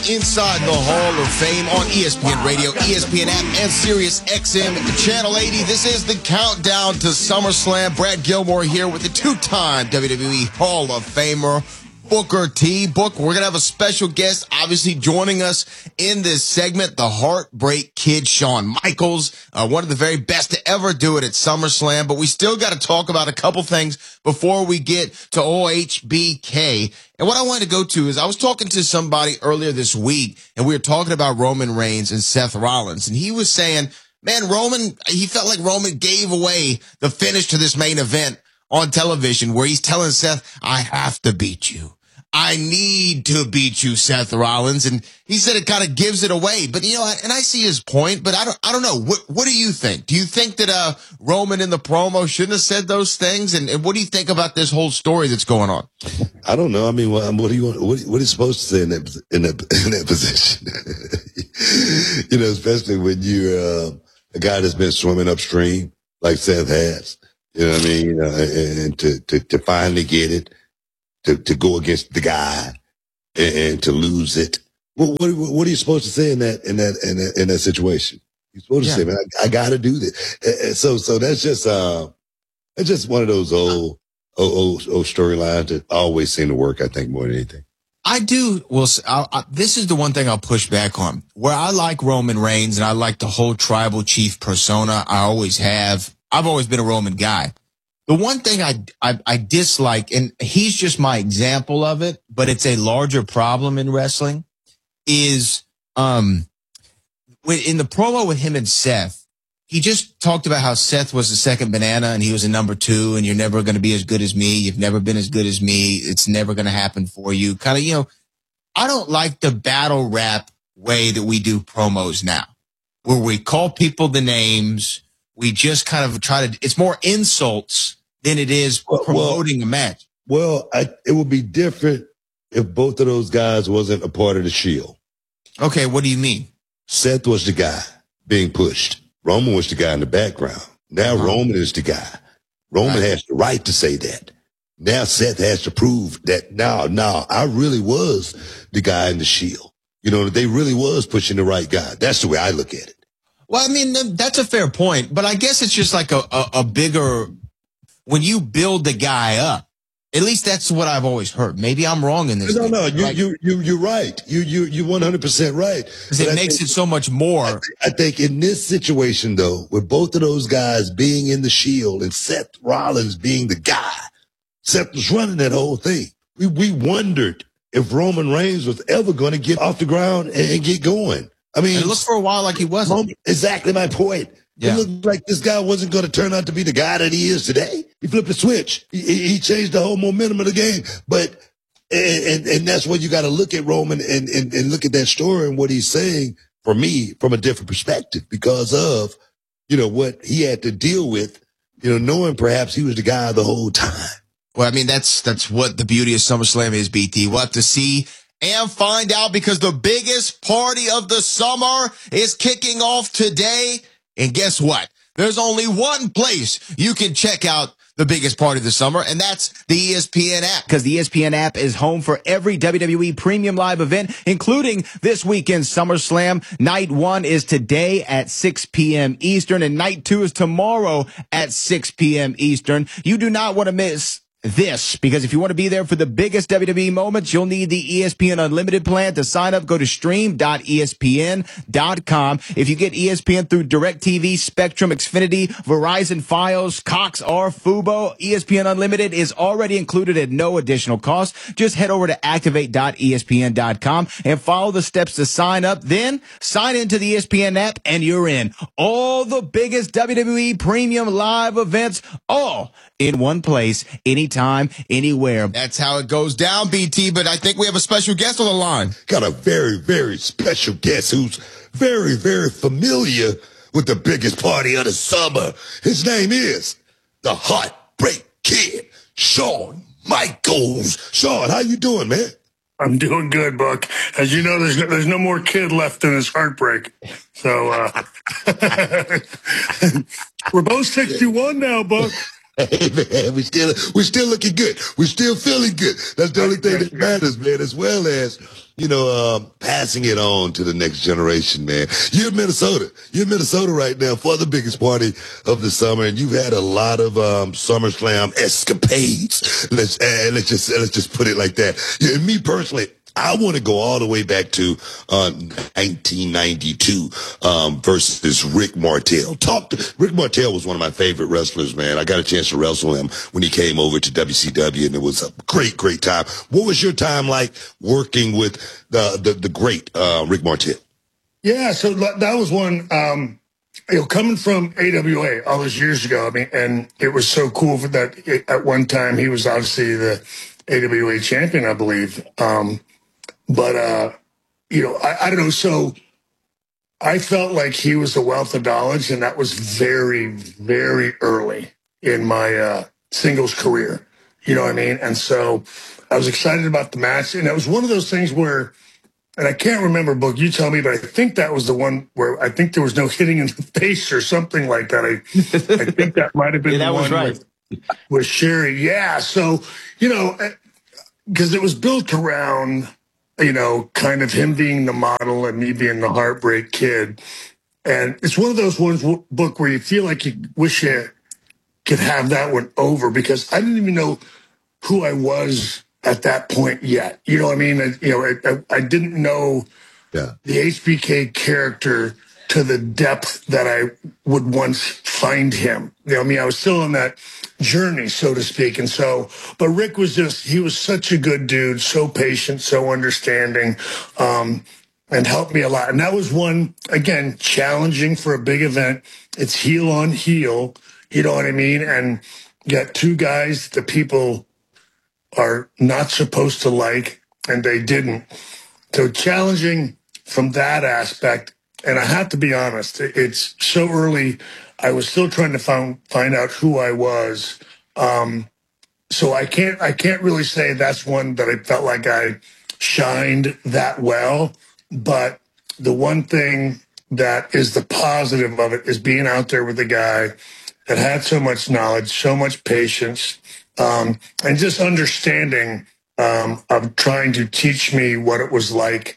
inside the Hall of Fame on ESPN Radio, ESPN app, and Sirius XM Channel 80. This is the countdown to SummerSlam. Brad Gilmore here with the two-time WWE Hall of Famer, Booker T. Book, we're going to have a special guest, obviously joining us in this segment, the Heartbreak Kid, Shawn Michaels, one of the very best to ever do it at SummerSlam. But we still got to talk about a couple things before we get to OHBK. And what I wanted to go to is I was talking to somebody earlier this week, and we were talking about Roman Reigns and Seth Rollins. And he was saying, man, he felt like Roman gave away the finish to this main event on television where he's telling Seth, I have to beat you. I need to beat you, Seth Rollins. And he said it kind of gives it away. But, you know, and I see his point, but I don't know. What do you think? Do you think that Roman in the promo shouldn't have said those things? And what do you think about this whole story that's going on? I don't know. I mean, what do you want? What are you supposed to say in that position? You know, especially when you're a guy that's been swimming upstream like Seth has. You know what I mean? And to finally get it. To go against the guy and to lose it. What are you supposed to say in that situation? You're supposed to say, man, I got to do this. So that's just one of those old storylines that always seem to work, I think, more than anything. I do. Well, this is the one thing I'll push back on. Where I like Roman Reigns and I like the whole tribal chief persona. I always have. I've always been a Roman guy. The one thing I dislike, and he's just my example of it, but it's a larger problem in wrestling, is in the promo with him and Seth, he just talked about how Seth was the second banana and he was a number 2, and you're never going to be as good as me. You've never been as good as me. It's never going to happen for you. Kind of, you know, I don't like the battle rap way that we do promos now, where we call people the names. We just kind of it's more insults than it is promoting a match. Well, it would be different if both of those guys wasn't a part of the Shield. Okay, what do you mean? Seth was the guy being pushed. Roman was the guy in the background. Now Roman is the guy. Roman has the right to say that. Now Seth has to prove that, no, I really was the guy in the Shield. You know, they really was pushing the right guy. That's the way I look at it. Well, I mean, that's a fair point, but I guess it's just like a bigger, when you build the guy up, at least that's what I've always heard. Maybe I'm wrong in this. No, you're right. You're 100% right. Because it makes it so much more. I think in this situation, though, with both of those guys being in the Shield and Seth Rollins being the guy, Seth was running that whole thing. We wondered if Roman Reigns was ever going to get off the ground and get going. I mean, it looked for a while like he wasn't. Exactly my point. Yeah. It looked like this guy wasn't going to turn out to be the guy that he is today. He flipped a switch. He changed the whole momentum of the game. But and that's what you got to look at Roman and look at that story and what he's saying for me from a different perspective because of, you know, what he had to deal with, you know, knowing perhaps he was the guy the whole time. Well, I mean, that's what the beauty of SummerSlam is, BT. We'll have to see and find out because the biggest party of the summer is kicking off today. And guess what? There's only one place you can check out the biggest party of the summer, and that's the ESPN app. Because the ESPN app is home for every WWE premium live event, including this weekend's SummerSlam. Night 1 is today at 6 p.m. Eastern, and Night 2 is tomorrow at 6 p.m. Eastern. You do not want to miss this, because if you want to be there for the biggest WWE moments, you'll need the ESPN Unlimited plan. To sign up, go to stream.espn.com. If you get ESPN through DirecTV, Spectrum, Xfinity, Verizon, Fios, Cox, or Fubo, ESPN Unlimited is already included at no additional cost. Just head over to activate.espn.com and follow the steps to sign up. Then sign into the ESPN app and you're in. All the biggest WWE premium live events, all in one place, anytime, anywhere. That's how it goes down, BT, but I think we have a special guest on the line. Got a very, very special guest who's very, very familiar with the biggest party of the summer. His name is the Heartbreak Kid, Shawn Michaels. Shawn, how you doing, man? I'm doing good, Buck. As you know, there's no more kid left in this heartbreak. So we're both 61 now, Buck. Hey man, we're still looking good. We're still feeling good. That's the only thing that matters, man. As well as passing it on to the next generation, man. You're in Minnesota. You're in Minnesota right now for the biggest party of the summer, and you've had a lot of SummerSlam escapades. Let's just put it like that. Yeah, and me personally, I want to go all the way back to 1992 versus Rick Martel. Rick Martel was one of my favorite wrestlers, man. I got a chance to wrestle him when he came over to WCW, and it was a great, great time. What was your time like working with the great Rick Martel? Yeah, so that was one. Coming from AWA all those years ago, I mean, and it was so cool for that. At one time, he was obviously the AWA champion, I believe. But I don't know. So I felt like he was a wealth of knowledge, and that was very, very early in my singles career. You know what I mean? And so I was excited about the match, and it was one of those things where, and I can't remember, Book, you tell me, but I think that was the one where I think there was no hitting in the face or something like that. I think that might have been the one right. with Sherry. Yeah. So, because it was built around, kind of him being the model and me being the Heartbreak Kid. And it's one of those ones, Book, where you feel like you wish you could have that one over, because I didn't even know who I was at that point yet. You know what I mean? I didn't know the HBK character to the depth that I would once find him. I was still on that journey, so to speak. And so, but Rick was he was such a good dude, so patient, so understanding, and helped me a lot. And that was one, again, challenging for a big event. It's heel on heel, you know what I mean? And you got two guys that people are not supposed to like, and they didn't. So challenging from that aspect. And I have to be honest, it's so early. I was still trying to find out who I was. So I can't really say that's one that I felt like I shined that well. But the one thing that is the positive of it is being out there with a guy that had so much knowledge, so much patience, and just understanding of trying to teach me what it was like,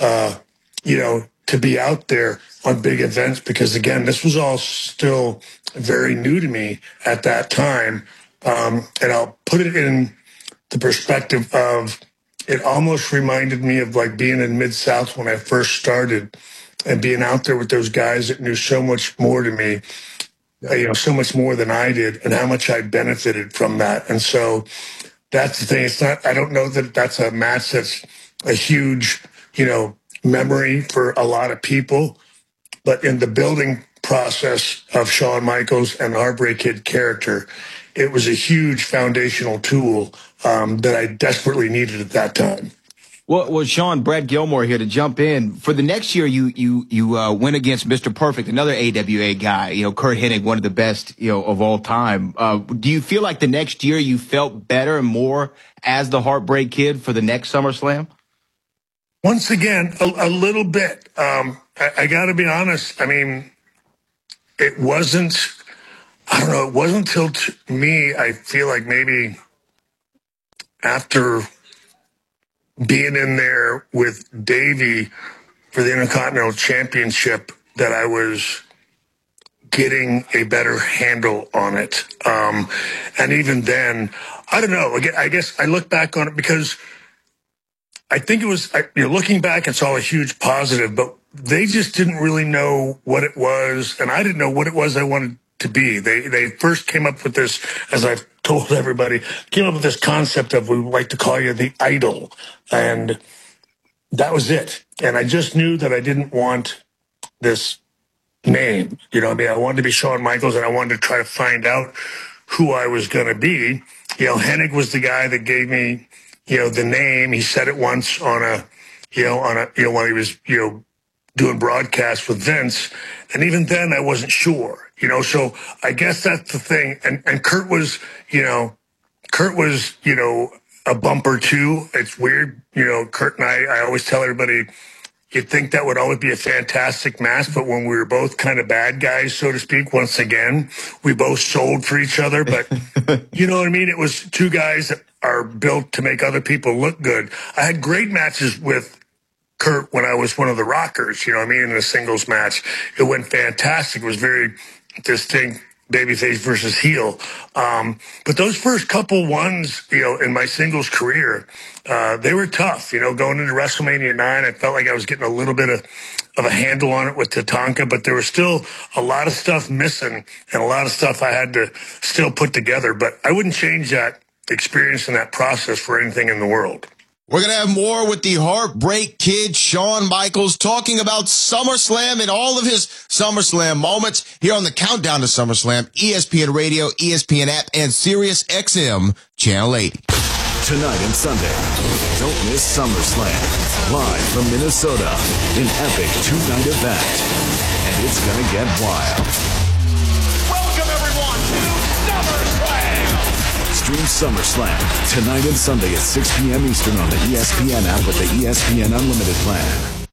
to be out there on big events, because again, this was all still very new to me at that time. And I'll put it in the perspective of, it almost reminded me of like being in Mid-South when I first started, and being out there with those guys that knew so much more to me, so much more than I did, and how much I benefited from that. And so that's the thing. I don't know that that's a match that's a huge, memory for a lot of people, but in the building process of Shawn Michaels and the Heartbreak Kid character, it was a huge foundational tool that I desperately needed at that time. Well, Sean, Brad Gilmore here to jump in. For the next year, you went against Mr. Perfect, another AWA guy, Curt Hennig, one of the best, of all time. Do you feel like the next year you felt better and more as the Heartbreak Kid for the next SummerSlam? Once again, a little bit. I got to be honest. I mean, it wasn't, it wasn't until me, I feel like maybe after being in there with Davey for the Intercontinental Championship that I was getting a better handle on it. And even then, I don't know. I guess I look back on it because I think it was, looking back, it's all a huge positive, but they just didn't really know what it was. And I didn't know what it was I wanted to be. They first came up with this, as I've told everybody, came up with this concept of, we would like to call you the Idol. And that was it. And I just knew that I didn't want this name. I wanted to be Shawn Michaels, and I wanted to try to find out who I was going to be. Hennig was the guy that gave me, the name. He said it once when he was, doing broadcasts with Vince. And even then I wasn't sure, so I guess that's the thing. And Kurt was, a bumper too. It's weird. Kurt and I always tell everybody, you'd think that would always be a fantastic match, but when we were both kind of bad guys, so to speak, once again, we both sold for each other. But you know what I mean? It was two guys that are built to make other people look good. I had great matches with Kurt when I was one of the Rockers, you know what I mean, in a singles match. It went fantastic. It was very distinct, babyface versus heel. But those first couple ones, you know, in my singles career, they were tough. You know, going into WrestleMania 9, I felt like I was getting a little bit of a handle on it with Tatanka, but there was still a lot of stuff missing and a lot of stuff I had to still put together. But I wouldn't change that experience and that process for anything in the world. We're going to have more with the Heartbreak Kid, Shawn Michaels, talking about SummerSlam and all of his SummerSlam moments here on the Countdown to SummerSlam, ESPN Radio, ESPN app, and Sirius XM Channel 80. Tonight and Sunday, don't miss SummerSlam. Live from Minnesota, an epic two-night event. And it's going to get wild. Welcome, everyone, to SummerSlam! Stream SummerSlam tonight and Sunday at 6 p.m. Eastern on the ESPN app with the ESPN Unlimited plan.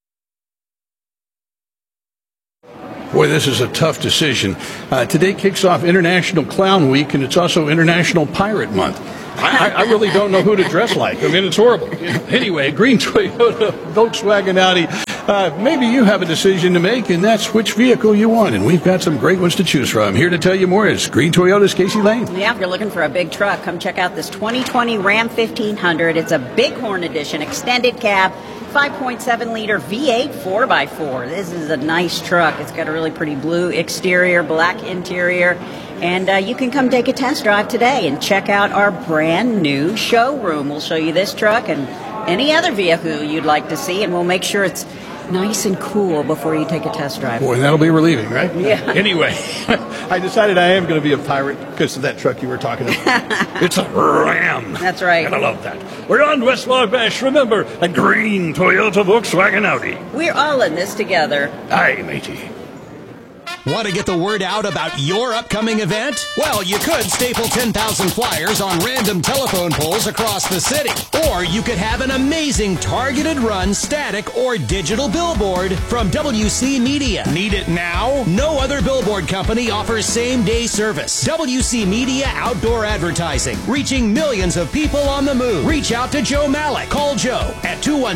Boy, this is a tough decision. Today kicks off International Clown Week, and it's also International Pirate Month. I really don't know who to dress like. I mean, it's horrible. Anyway, green Toyota, Volkswagen, Audi. Maybe you have a decision to make, and that's which vehicle you want. And we've got some great ones to choose from. Here to tell you more is Green Toyota's Casey Lane. Yeah, if you're looking for a big truck, come check out this 2020 Ram 1500. It's a Bighorn Edition, extended cab, 5.7-liter V8 4x4. This is a nice truck. It's got a really pretty blue exterior, black interior. And you can come take a test drive today and check out our brand new showroom. We'll show you this truck and any other vehicle you'd like to see, and we'll make sure it's nice and cool before you take a test drive. Boy, that'll be relieving, right? Yeah. Anyway, I decided I am going to be a pirate because of that truck you were talking about. It's a Ram. That's right. And I love that. We're on West Wabash. Remember, a green Toyota, Volkswagen, Audi. We're all in this together. Aye, matey. Want to get the word out about your upcoming event? Well, you could staple 10,000 flyers on random telephone poles across the city. Or you could have an amazing targeted run, static, or digital billboard from WC Media. Need it now? No other billboard company offers same-day service. WC Media Outdoor Advertising, reaching millions of people on the move. Reach out to Joe Malik. Call Joe at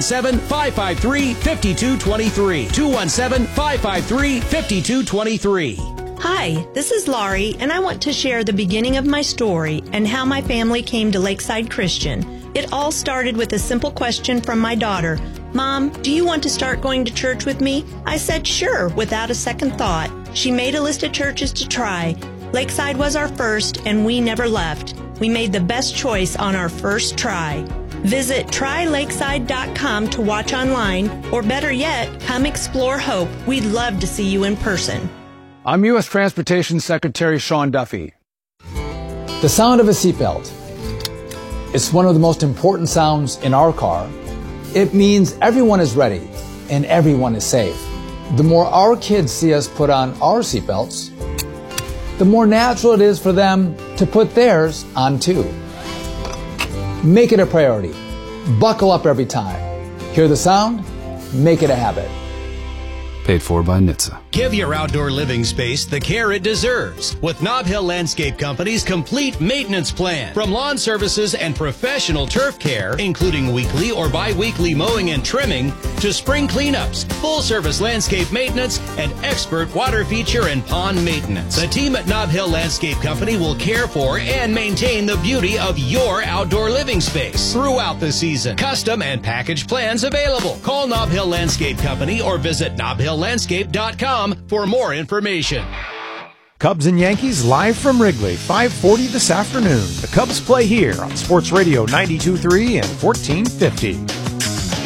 217-553-5223. 217-553-5223. Hi, this is Laurie, and I want to share the beginning of my story and how my family came to Lakeside Christian. It all started with a simple question from my daughter. Mom, do you want to start going to church with me? I said sure, without a second thought. She made a list of churches to try. Lakeside was our first, and we never left. We made the best choice on our first try. Visit trylakeside.com to watch online, or better yet, come explore Hope. We'd love to see you in person. I'm U.S. Transportation Secretary Sean Duffy. The sound of a seatbelt. It's one of the most important sounds in our car. It means everyone is ready and everyone is safe. The more our kids see us put on our seatbelts, the more natural it is for them to put theirs on too. Make it a priority. Buckle up every time. Hear the sound? Make it a habit. Paid for by NHTSA. Give your outdoor living space the care it deserves with Nob Hill Landscape Company's complete maintenance plan. From lawn services and professional turf care, including weekly or bi-weekly mowing and trimming, to spring cleanups, full-service landscape maintenance, and expert water feature and pond maintenance. The team at Nob Hill Landscape Company will care for and maintain the beauty of your outdoor living space throughout the season. Custom and package plans available. Call Nob Hill Landscape Company or visit nobhilllandscape.com for more information. Cubs and Yankees live from Wrigley, 5:40 this afternoon. The Cubs play here on Sports Radio 92.3 and 1450.